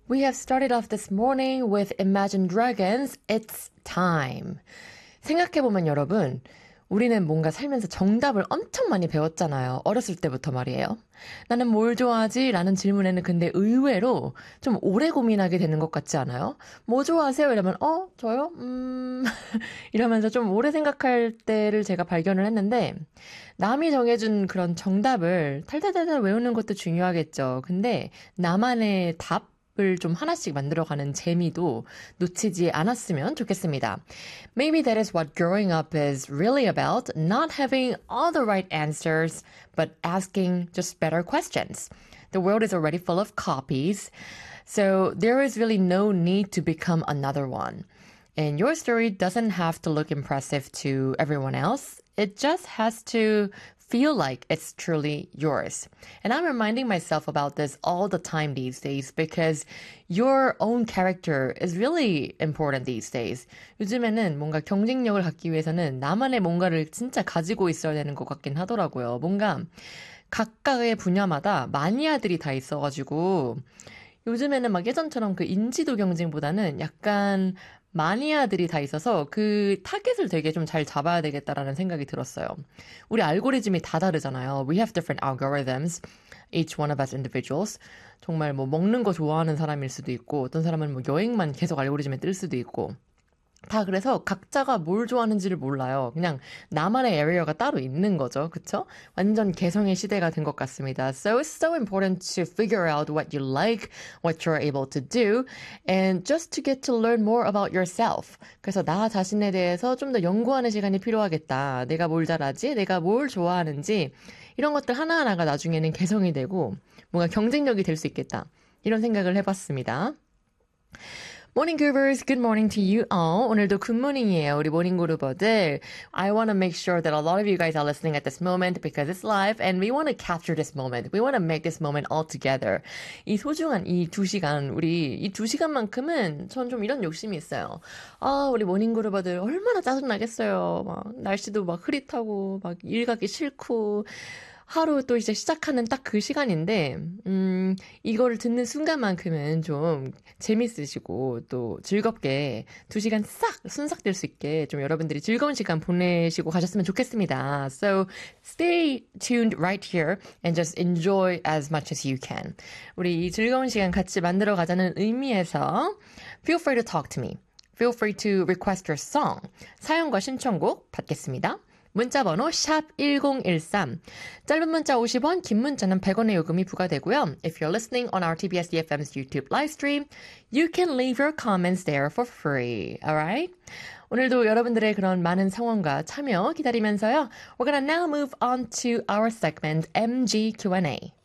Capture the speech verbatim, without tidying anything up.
We have started off this morning with Imagine Dragons, It's Time. 생각해보면 여러분, 우리는 뭔가 살면서 정답을 엄청 많이 배웠잖아요. 어렸을 때부터 말이에요. 나는 뭘 좋아하지? 라는 질문에는 근데 의외로 좀 오래 고민하게 되는 것 같지 않아요? 뭐 좋아하세요? 이러면 어? 저요? 음... 이러면서 좀 오래 생각할 때를 제가 발견을 했는데 남이 정해준 그런 정답을 탈탈탈탈 외우는 것도 중요하겠죠. 근데 나만의 답 을 좀 하나씩 만들어가는 재미도 놓치지 않았으면 좋겠습니다. Maybe that is what growing up is really about, not having all the right answers, but asking just better questions. The world is already full of copies, so there is really no need to become another one. And your story doesn't have to look impressive to everyone else. It just has to feel like it's truly yours. And I'm reminding myself about this all the time these days because your own character is really important these days. 요즘에는 뭔가 경쟁력을 갖기 위해서는 나만의 뭔가를 진짜 가지고 있어야 되는 것 같긴 하더라고요. 뭔가 각각의 분야마다 마니아들이 다 있어가지고 요즘에는 막 예전처럼 그 인지도 경쟁보다는 약간 마니아들이 다 있어서 그 타겟을 되게 좀 잘 잡아야 되겠다라는 생각이 들었어요. 우리 알고리즘이 다 다르잖아요. We have different algorithms, each one of us individuals. 정말 뭐 먹는 거 좋아하는 사람일 수도 있고 어떤 사람은 뭐 여행만 계속 알고리즘에 뜰 수도 있고 다 그래서 각자가 뭘 좋아하는지를 몰라요. 그냥 나만의 에리어가 따로 있는 거죠. 그쵸? 완전 개성의 시대가 된 것 같습니다. So it's so important to figure out what you like, what you're able to do, and just to get to learn more about yourself. 그래서 나 자신에 대해서 좀 더 연구하는 시간이 필요하겠다. 내가 뭘 잘하지? 내가 뭘 좋아하는지 이런 것들 하나하나가 나중에는 개성이 되고 뭔가 경쟁력이 될 수 있겠다. 이런 생각을 해봤습니다. Morning Groovers, good morning to you all. 오늘도 굿모닝이에요, 우리 모닝 그루버들. I want to make sure that a lot of you guys are listening at this moment because it's live and we want to capture this moment. We want to make this moment all together. 이 소중한 이 두 시간, 우리 이 두 시간만큼은 전 좀 이런 욕심이 있어요. 아, 우리 모닝 그루버들 얼마나 짜증나겠어요. 막 날씨도 막 흐릿하고 막 일 가기 싫고 하루 또 이제 시작하는 딱 그 시간인데, 음, 이거를 듣는 순간만큼은 좀 재밌으시고 또 즐겁게 두 시간 싹 순삭될 수 있게 좀 여러분들이 즐거운 시간 보내시고 가셨으면 좋겠습니다. So stay tuned right here and just enjoy as much as you can. 우리 이 즐거운 시간 같이 만들어 가자는 의미에서 feel free to talk to me. Feel free to request your song. 사연과 신청곡 받겠습니다. 문자번호 샵 일공일삼. 짧은 문자 오십 원, 긴 문자는 백 원의 요금이 부과되고요. If you're listening on our 티비에스 이에프엠's YouTube live stream, you can leave your comments there for free. Alright? 오늘도 여러분들의 그런 많은 상황과 참여 기다리면서요. We're gonna now move on to our segment 엠지 Q and A.